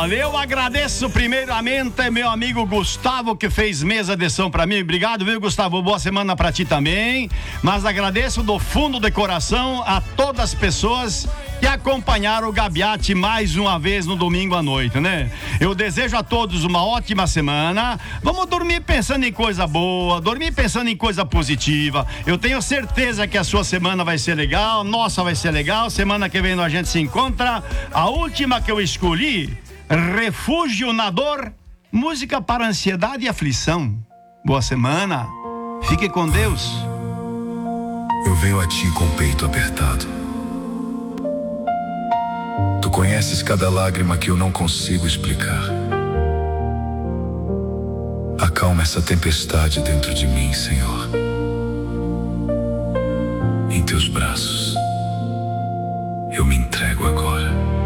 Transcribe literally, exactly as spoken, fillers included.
Eu agradeço primeiramente meu amigo Gustavo, que fez mesa de som pra mim. Obrigado, viu, Gustavo? Boa semana pra ti também. Mas agradeço do fundo do coração a todas as pessoas que acompanharam o Gabiate mais uma vez no domingo à noite, né? Eu desejo a todos uma ótima semana. Vamos dormir pensando em coisa boa, dormir pensando em coisa positiva. Eu tenho certeza que a sua semana vai ser legal, nossa vai ser legal. Semana que vem a gente se encontra. A última que eu escolhi, Refúgio na Dor, música para ansiedade e aflição. Boa semana, fique com Deus. Eu venho a ti com o peito apertado. Tu conheces cada lágrima que eu não consigo explicar. Acalma essa tempestade dentro de mim, Senhor. Em teus braços eu me entrego agora.